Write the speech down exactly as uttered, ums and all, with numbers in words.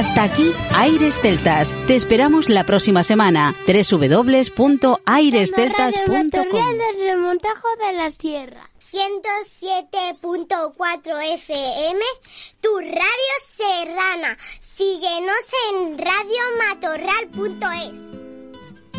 Hasta aquí Aires Celtas. Te esperamos la próxima semana. doble u doble u doble u punto aires celtas punto com. Desde Montajo de la Sierra. ciento siete punto cuatro F M, tu radio serrana. Síguenos en radio matorral punto es.